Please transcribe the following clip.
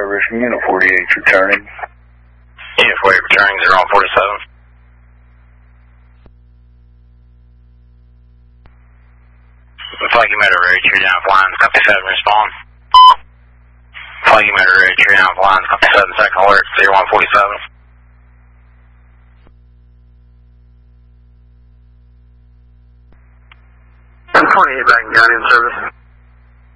service, Unit 48 returning. Unit 48 returning 0147. Flag you motor ready, tree down lines, copy 7, respond. Flag you motor ready, tree down lines, copy 7, second alert, 0147. 28 back in County in service.